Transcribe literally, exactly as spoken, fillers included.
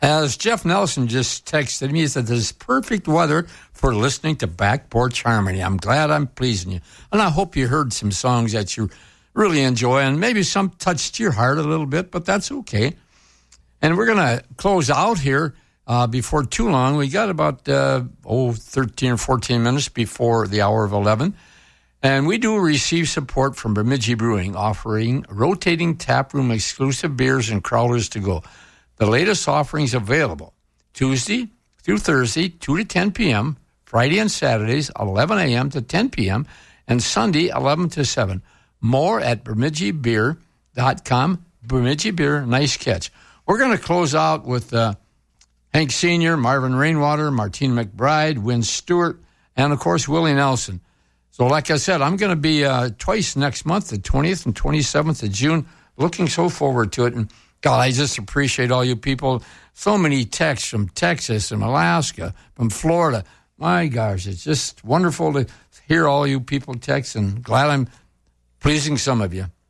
As Jeff Nelson just texted me, he said, "This is perfect weather for listening to Back Porch Harmony. I'm glad I'm pleasing you." And I hope you heard some songs that you really enjoy, and maybe some touched your heart a little bit, but that's okay. And we're going to close out here uh, before too long. We got about, uh, oh, thirteen or fourteen minutes before the hour of eleven. And we do receive support from Bemidji Brewing, offering rotating taproom exclusive beers and crowlers to go. The latest offerings available Tuesday through Thursday, two to ten p.m., Friday and Saturdays, eleven a.m. to ten p.m., and Sunday, eleven to seven. More at Bemidji Beer dot com. Bemidji Beer, nice catch. We're going to close out with uh, Hank Senior, Marvin Rainwater, Martina McBride, Wynn Stewart, and, of course, Willie Nelson. So, like I said, I'm going to be uh, twice next month, the twentieth and twenty-seventh of June. Looking so forward to it. And, God, I just appreciate all you people. So many texts from Texas, from Alaska, from Florida. My gosh, it's just wonderful to hear all you people text, and glad I'm pleasing some of you.